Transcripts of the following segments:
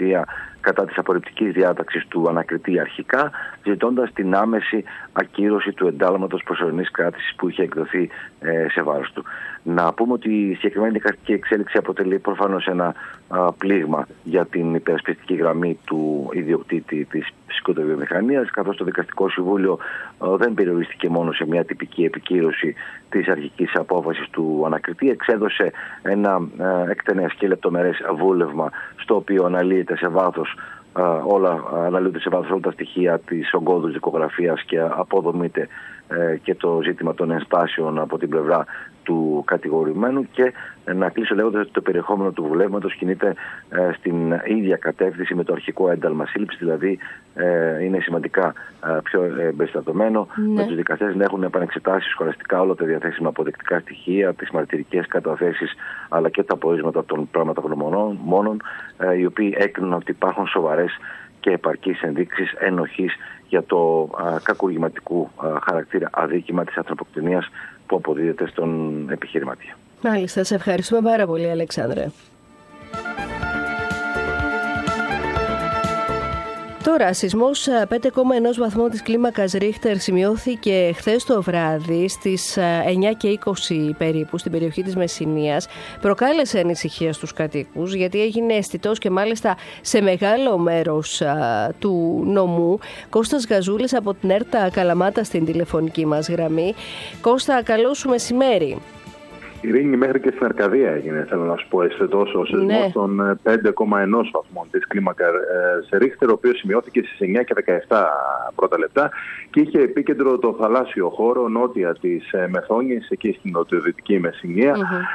Δημοκρατία κατά της απορριπτικής διάταξης του ανακριτή αρχικά, ζητώντας την άμεση ακύρωση του εντάλματος προσωρινής κράτησης που είχε εκδοθεί σε βάρος του. Να πούμε ότι η συγκεκριμένη δικαστική εξέλιξη αποτελεί προφανώς ένα πλήγμα για την υπερασπιστική γραμμή του ιδιοκτήτη της σηκωτοβιομηχανίας, καθώς το Δικαστικό Συμβούλιο δεν περιορίστηκε μόνο σε μια τυπική επικύρωση της αρχικής απόφασης του ανακριτή, εξέδωσε ένα εκτενές και λεπτομερές βούλευμα, στο οποίο αναλύονται σε βάθος όλα τα στοιχεία της ογκώδους δικογραφίας και αποδομείται και το ζήτημα των ενστάσεων από την πλευρά του κατηγορημένου. Και να κλείσω λέγοντας ότι το περιεχόμενο του βουλεύματος κινείται στην ίδια κατεύθυνση με το αρχικό ένταλμα σύλληψης, δηλαδή είναι σημαντικά πιο εμπεριστατωμένο, με τους δικαστές να έχουν επανεξετάσει σχολαστικά όλα τα διαθέσιμα αποδεικτικά στοιχεία, τις μαρτυρικές καταθέσεις αλλά και τα πορίσματα των πραγματογνωμόνων, οι οποίοι έκριναν ότι υπάρχουν σοβαρές και επαρκείς ενδείξεις ενοχής για το κακουργηματικού χαρακτήρα αδίκημα της ανθρωποκτονίας που αποδίδεται στον επιχειρηματία. Μάλιστα, σε ευχαριστούμε πάρα πολύ, Αλεξάνδρε. Τώρα, σεισμός 5,1 βαθμών της κλίμακας Ρίχτερ σημειώθηκε χθες το βράδυ στις 9:20 περίπου στην περιοχή της Μεσσηνίας. Προκάλεσε ανησυχία στους κατοίκους γιατί έγινε αισθητός και μάλιστα σε μεγάλο μέρος του νομού. Κώστας Γαζούλης από την ΕΡΤΑ Καλαμάτα στην τηλεφωνική μας γραμμή. Κώστα, καλό σου μεσημέρι. Ειρήνη, μέχρι και στην Αρκαδία έγινε, θέλω να σου πω, αισθητός ο σεισμός των 5,1 βαθμών της κλίμακας Ρίχτερ, ο οποίος σημειώθηκε στις 9:17 πρώτα λεπτά και είχε επίκεντρο το θαλάσσιο χώρο νότια της Μεθόνης, εκεί στην νοτιοδυτική Μεσσηνία,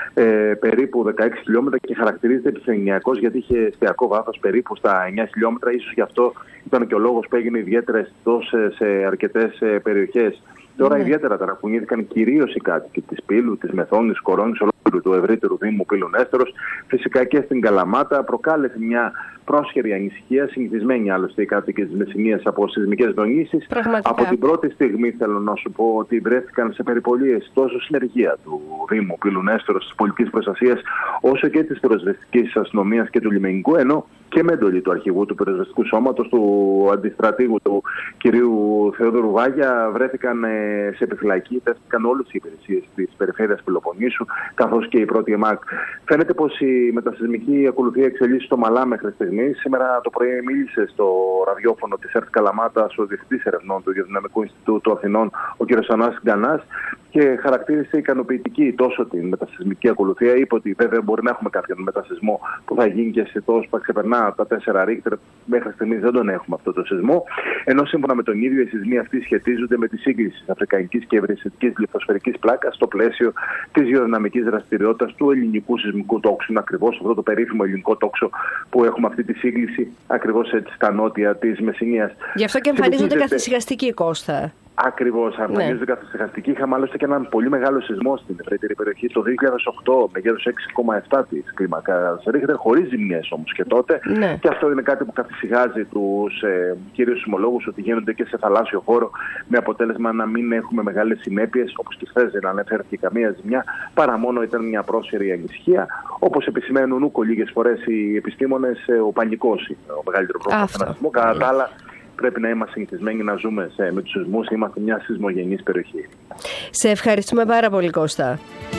περίπου 16 χιλιόμετρα, και χαρακτηρίζεται επιφανειακός γιατί είχε εστιακό βάθος περίπου στα 9 χιλιόμετρα. Ίσως γι' αυτό ήταν και ο λόγος που έγινε ιδιαίτερα αισθητός σε αρκετές περιοχές. Τώρα ιδιαίτερα ταρακουνήθηκαν κυρίως οι κάτοικοι της Πύλου, της Μεθόνης, Κορώνης, ολόκληρου του ευρύτερου Δήμου Πύλου Νέστορος. Φυσικά και στην Καλαμάτα προκάλεσε μια πρόσχερη ανησυχία, συνηθισμένη άλλωστε οι κάτοικοι της Μεσσηνίας από σεισμικές δονήσεις. Από την πρώτη στιγμή θέλω να σου πω ότι βρέθηκαν σε περιπολίες τόσο συνεργεία του Δήμου Πύλου Νέστορος, της πολιτικής προστασίας, όσο και της πυροσβεστικής αστυνομίας και του λιμενικού, ενώ και με εντολή του αρχηγού του πυροσβεστικού σώματος, του αντιστρατήγου του κυρίου Θεόδωρου Βάγια, βρέθηκαν σε επιφυλακή, τέθηκαν όλες οι υπηρεσίες της περιφέρειας Πελοποννήσου, καθώς και η πρώτη ΕΜΑΚ. Φαίνεται πως η μετασεισμική ακολουθεί εξελίσσει στο Μαλά μέχρι στιγμή. Σήμερα το πρωί μίλησε στο ραδιόφωνο της ΕΡΤ Καλαμάτας ο Διευθυντής Ερευνών του Γεωδυναμικού Ινστιτούτου Αθηνών, ο κ. Ανάσης Γκανάς, και χαρακτήρισε ικανοποιητική τόσο την μετασεισμική ακολουθία. Είπε ότι βέβαια μπορεί να έχουμε κάποιον μετασεισμό που θα γίνει και αισθητός που ξεπερνά τα 4 Ρίχτερ. Μέχρι στιγμής δεν τον έχουμε αυτό το σεισμό. Ενώ σύμφωνα με τον ίδιο, οι σεισμοί αυτοί σχετίζονται με τη σύγκριση της αφρικανικής και ευρυσιτικής λιθοσφαιρικής πλάκας στο πλαίσιο της γεωδυναμικής δραστηριότητας του ελληνικού σεισμικού τόξου. Είναι ακριβώς αυτό το περίφημο ελληνικό τόξο που έχουμε αυτή τη σύγκληση ακριβώς έτσι στα νότια της Μεσσηνίας. Γι' αυτό και εμφανίζονται καθησυχαστικοί, Κώστα. Ακριβώς, εμφανίζονται καθησυχαστικοί. Είχαμε άλλωστε και έναν πολύ μεγάλο σεισμό στην ευρύτερη περιοχή το 2008, μεγέθους 6,7 της κλίμακας Ρίχτερ, χωρίς ζημιές όμως και τότε. Και αυτό είναι κάτι που καθησυχάζει τους κύριους σεισμολόγους, ότι γίνονται και σε θαλάσσιο χώρο, με αποτέλεσμα να μην έχουμε μεγάλες συνέπειες, όπως και χθες δεν ανέφερθηκε καμία ζημιά, παρά μόνο ήταν μια πρόσχερη ανησυχία. Όπως επισημαίνουν ούκο λίγες φορές οι επιστήμονες, ο πανικός είναι ο μεγαλύτερο πρόβλημα στον σεισμό. Κατά τα άλλα, πρέπει να είμαστε συνηθισμένοι να ζούμε με τους σεισμούς. Είμαστε μια σεισμογενής περιοχή. Σε ευχαριστούμε πάρα πολύ, Κώστα.